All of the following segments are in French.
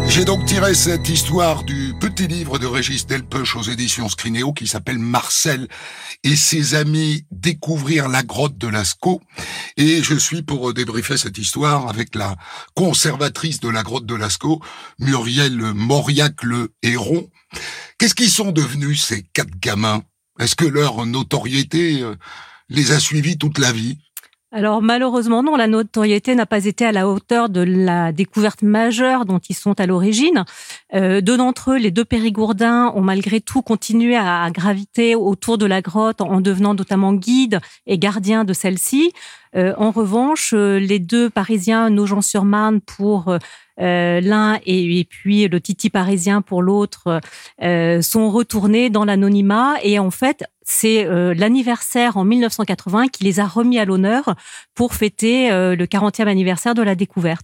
J'ai donc tiré cette histoire du petit livre de Régis Delpech aux éditions Scrinéo qui s'appelle Marcel et ses amis découvrir la grotte de Lascaux. Et je suis pour débriefer cette histoire avec la conservatrice de la grotte de Lascaux, Muriel Mauriac-le-Héron. Qu'est-ce qu'ils sont devenus ces 4 gamins? Est-ce que leur notoriété les a suivis toute la vie? Alors malheureusement non, la notoriété n'a pas été à la hauteur de la découverte majeure dont ils sont à l'origine. 2 d'entre eux, les 2 Périgourdins, ont malgré tout continué à graviter autour de la grotte en devenant notamment guides et gardiens de celle-ci. En revanche, les 2 Parisiens, Nogent-sur-Marne pour l'un et puis le Titi parisien pour l'autre, sont retournés dans l'anonymat et en fait, c'est l'anniversaire en 1980 qui les a remis à l'honneur pour fêter le 40e anniversaire de la découverte.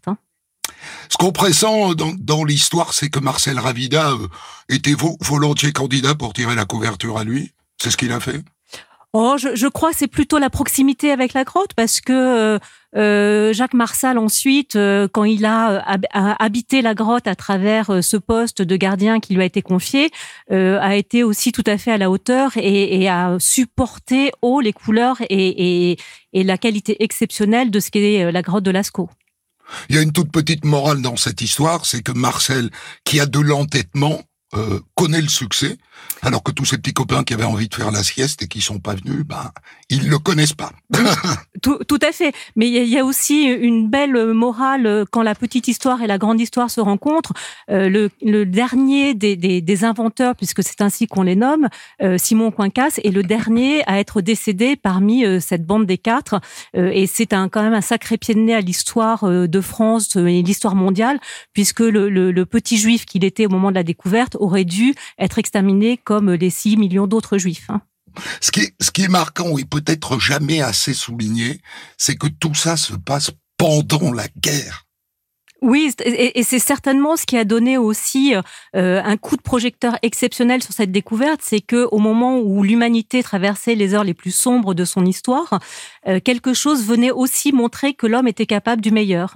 Ce qu'on pressent dans l'histoire, c'est que Marcel Ravida était volontiers candidat pour tirer la couverture à lui. C'est ce qu'il a fait? Oh, je crois que c'est plutôt la proximité avec la grotte parce que Jacques Marsal ensuite, quand il a habité la grotte à travers ce poste de gardien qui lui a été confié, a été aussi tout à fait à la hauteur et a supporté haut les couleurs et la qualité exceptionnelle de ce qu'est la grotte de Lascaux. Il y a une toute petite morale dans cette histoire, c'est que Marcel, qui a de l'entêtement, connaît le succès, alors que tous ces petits copains qui avaient envie de faire la sieste et qui sont pas venus, ils le connaissent pas. Tout à fait. Mais il y a aussi une belle morale quand la petite histoire et la grande histoire se rencontrent. Le dernier des inventeurs, puisque c'est ainsi qu'on les nomme, Simon Coincas, est le dernier à être décédé parmi cette bande des 4. Et c'est quand même un sacré pied de nez à l'histoire de France et l'histoire mondiale, puisque le petit juif qu'il était au moment de la découverte aurait dû être exterminé comme les 6 millions d'autres juifs. Ce qui est marquant et peut-être jamais assez souligné, c'est que tout ça se passe pendant la guerre. Oui, et c'est certainement ce qui a donné aussi un coup de projecteur exceptionnel sur cette découverte, c'est que au moment où l'humanité traversait les heures les plus sombres de son histoire, quelque chose venait aussi montrer que l'homme était capable du meilleur.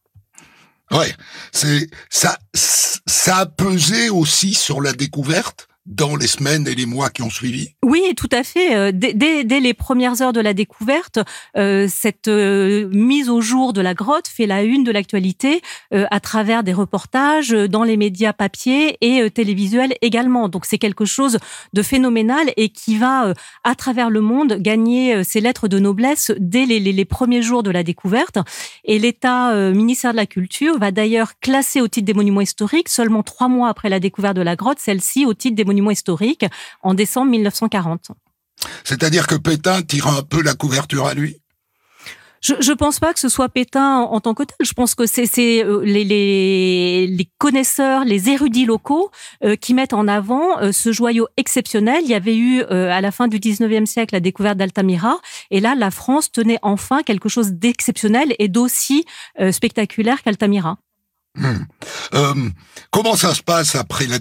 Ouais, ça a pesé aussi sur la découverte dans les semaines et les mois qui ont suivi. Oui, tout à fait. Dès les premières heures de la découverte, cette mise au jour de la grotte fait la une de l'actualité à travers des reportages dans les médias papier et télévisuels également. Donc c'est quelque chose de phénoménal et qui va à travers le monde gagner ses lettres de noblesse dès les premiers jours de la découverte. Et l'État ministère de la Culture va d'ailleurs classer au titre des monuments historiques seulement 3 mois après la découverte de la grotte, celle-ci au titre des monuments historiques en décembre 1940. C'est-à-dire que Pétain tire un peu la couverture à lui? Je pense pas que ce soit Pétain en tant que tel. Je pense que c'est les connaisseurs, les érudits locaux qui mettent en avant ce joyau exceptionnel. Il y avait eu à la fin du 19e siècle la découverte d'Altamira et là la France tenait enfin quelque chose d'exceptionnel et d'aussi spectaculaire qu'Altamira. Comment ça se passe après la